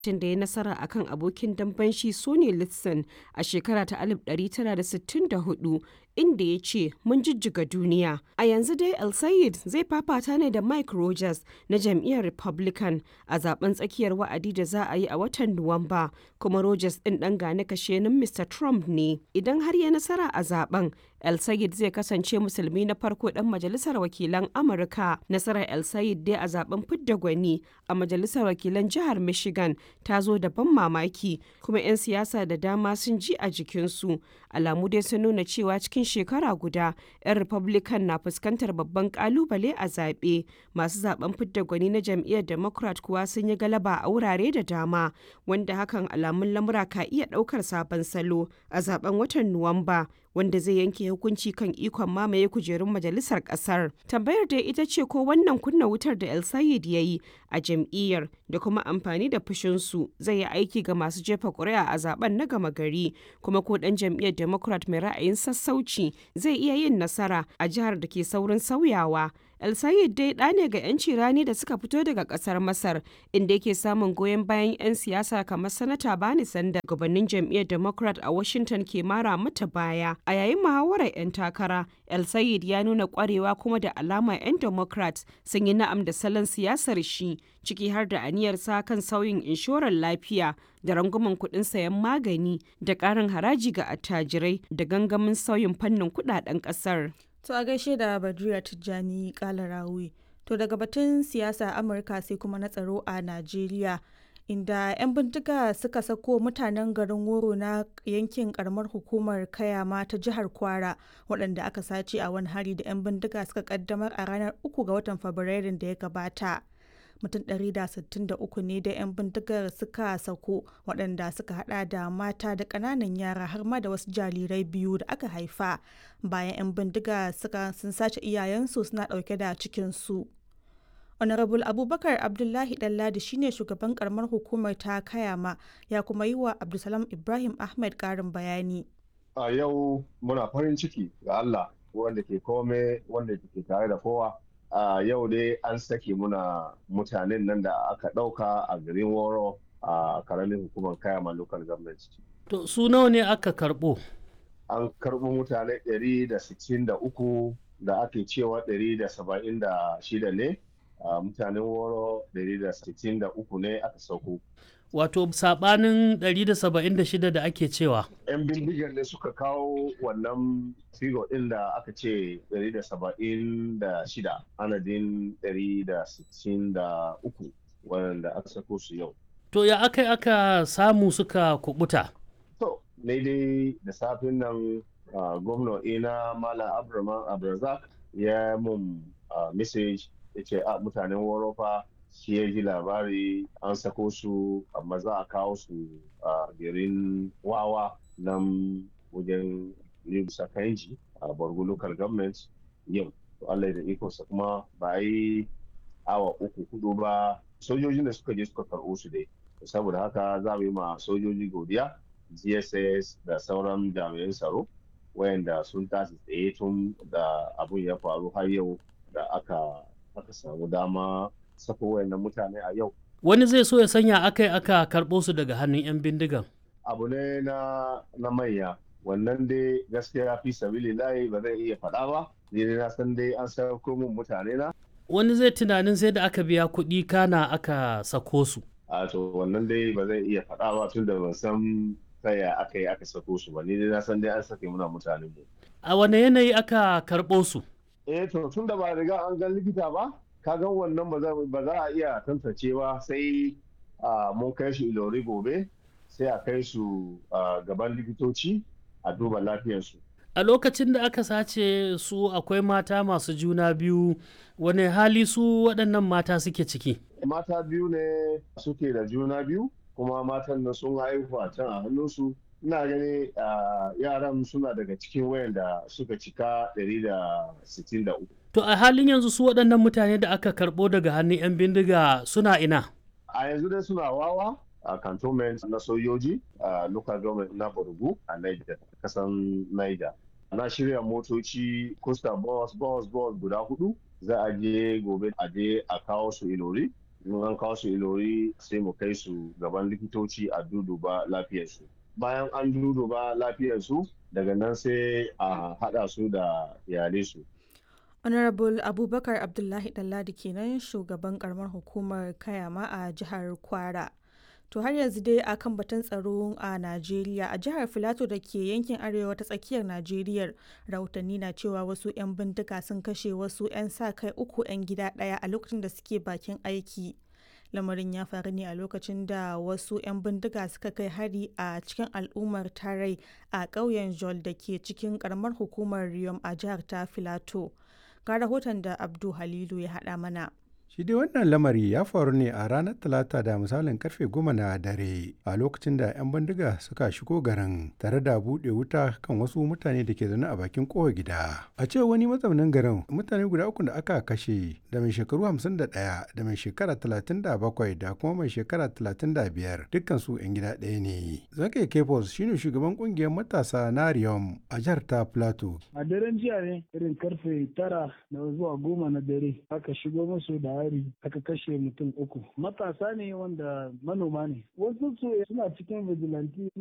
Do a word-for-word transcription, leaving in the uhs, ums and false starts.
lokacin da ya nasara a kan abokin damben shi Sonny Liston a shekara ta alif ɗari tara da sittin da hudu, inda ya ce, "Mun jijjiga duniya." A yanzu dai El Sayed zai fafata ne da Mike Rogers na jam'iyyar Republican a zaben tsakiyar wa'adi da za a yi a watan Nuwamba, kuma Rogers ɗin ɗan gane kashenin Mr Trump ne. Idan har ya nasara a zaben, El Sayed zai kasance musulmi na farko ɗan majalisar wakilan Amurka. Nasarar El Sayed dai a zaben fidda gwani a majalisar wakilan jihar Michigan ta zo da ban mamaki, kuma 'yan siyasa da dama sun ji a jikinsu. Alamu dai sun nuna cewa cikin shekara guda 'yan Republican na fuskantar babban kalubale a zaɓe. Masu zaben fidda gwani na jam'iyyar Democrat kuwa sun yi galaba a wurare da dama, wanda hakan alamun lamura ka iya ɗaukar sabon salo a zaben watan Nuwamba, wanda zai yanke hukunci kan ikon mamaye kujerun majalisar kasar. Tambayar dai ita ce ko wannan kunna wutar da El Sayed ya yi a jam'iyyar da kuma amfani da fushinsu zai yi aiki ga masu jefa ƙuri'a a zaben na gama gari, kuma ko ɗan jam'iyyar Democrat mai ra'ayin sassauci zai iya yin nasara a jihar da ke saurin sauyawa. El Sayed dai ɗa ne ga 'yanci rani da suka fito daga ƙasar Masar, inda yake samun goyon bayan 'yan siyasa kamar Sanata Bernie Sanders. Gabanin jam'iyyar Democrat a Washington ke mara mata baya. A yayin muhawarar 'yan takara, El Sayed ya nuna ƙwarewa, kuma da alama 'yan Democrat sun yi na'am da salon siyasar shi, ciki har da aniyar sa kan sauyin inshorar lafiya da rangwamen kuɗin sayan magani da ƙarin haraji ga attajirai da gangamin sauyin fannin kuɗaɗen ƙasar. To a gaishe da Badriya Tijjani Kalarawi. To daga batun siyasa Amurka sai kuma na tsaro a Najeriya, inda 'yan bindiga suka sako mutanen garin Woro na yankin karamar hukumar Kayama ta jihar Kwara, waɗanda aka sace a wani hari da 'yan bindiga suka kaddamar a ranar uku ga watan Fabrairun da ya gabata. Mutum ɗari da sittin da uku ne da 'yan bindigar suka sako, waɗanda suka hada da mata da ƙananan yara har ma da wasu jarirai biyu da aka haifa, bayan 'yan bindiga suka sun sace iyayensu suna ɗauke da cikinsu. Honorable Abubakar Abdullahi Ɗanladi shine shugaban karamar hukumar ta Kayama, ya kuma yi wa Abdulsalam Ibrahim Ahmed ƙarin bayani. A yau muna farin ciki ga Allah wanda ke kome, wanda ke tare da kowa. A yau dai an sake muna mutanen nan da aka ɗauka a garin Woro a karamin hukumar Kayama local government. To su nawa ne aka karɓo? An karɓo mutane ɗari da sittin da uku da ake cewa ɗari da saba'in da shida ne. Uh, mutanen Woro ɗari da sittin da uku ne aka sauko. Wato sabanin ɗari da saba'in da shida da ake cewa. 'Yan bindigar ne suka kawo wannan figo ɗin da aka ce ɗari da saba'in da shida, anadin ɗari da sittin da uku wanda aka sako su yau. To ya aka aka samu suka kubuta? To, ne dai da safin nan uh, gwamna ina Mala Abraman Abrazak ya mun uh, message ya ce a mutanen Woro fa shi ya ji labari an sako su, amma za a kawo su a garin Wawa nan wajen Libsa Kanji a Borgo local government yau. Allah da ikonsa kuma ba yi awa uku hudu ba sojojin da suka je suka karɓo su dai. Saboda haka za mu yi ma sojoji godiya, G S S da sauran jami'an tsaro wayanda sun tashi tsaye tun da abun ya faru har yau da aka aka samu dama sako wayannan mutane a yau. Wani zai so ya sanya aka aka karɓo su daga hannun 'yan bindigan. Abu ne na na manya, wannan dai gaskiya fi sabili layi ba zai iya faɗa ba, ni na san dai an sako mun mutane na. Wani zai tunanin sai da aka biya kuɗi kana aka sako su. A to wannan dai ba zai iya faɗa ba tun da ban san taya aka yi aka sako su ba, ni dai na san dai an sake muna mutane mu. A wane yanayi aka karɓo su? Eh to tun da ba riga an gan likita ba, ka gan wannan ba za a iya tantance ba, sai mun kai su Ilori gobe, sai a kai su gaban likitoci a duba lafiyarsu. A lokacin da aka sace su akwai mata masu juna biyu, wane hali su waɗannan mata suke ciki? Mata biyu ne suke da juna biyu, kuma matan nan sun haihu a can a hannunsu. Ina gani yaran suna daga cikin wayanda suka cika ɗari da sittin da uku. To a halin yanzu su waɗannan mutane da aka karɓo daga hannun 'yan bindiga suna ina? A yanzu dai suna Wawa a cantonment na sojoji a local government na Borgu a Niger, kasan Niger. Na shirya motoci costa bus bus bus guda hudu, za a je gobe a je a kawo su Ilori mun an kawo su ilori sai mu kai su gaban likitoci a duduba lafiyarsu. Bayan an duduba lafiyarsu daga nan sai a haɗa su da iyalai su. Honorable Abubakar Abdullahi Ɗanladi kenan shugaban karamar hukumar Kayama a jihar Kwara. To har yanzu dai a kan batun tsaro a Najeriya, a jihar Filato da ke yankin arewa ta tsakiyar Najeriya, rahotanni na cewa wasu 'yan bindiga sun kashe wasu 'yan sa-kai uku 'yan gida ɗaya a lokacin da suke bakin aiki. Lamarin ya faru ne a lokacin da wasu 'yan bindiga suka kai hari a cikin al'ummar Tarai a ƙauyen Jol da ke cikin ƙaramar hukumar Riyom a jihar ta Filato. Ga rahoton da Abdu Halilu ya haɗa mana. Shi dai wannan lamari ya faru ne a ranar Talata da misalin karfe goma na dare a lokacin da 'yan bindiga suka shigo garin tare da buɗe wuta kan wasu mutane da ke zaune a bakin kowa gida. A cewa wani mazaunin garin, mutane guda uku da aka kashe da mai shekaru hamsin da ɗaya da mai shekara talatin da bakwai da kuma mai shekara talatin da biyar dukkan su 'yan gida ɗaya ne. Zakaye Kefos shine shugaban kungiyar matasa na Riyom a jihar ta Plateau. A daren jiya ne irin karfe tara da zuwa goma na dare aka shigo musu da hari aka kashe mutum uku. Matasa ne wanda manoma ne. Wasu su suna cikin vigilante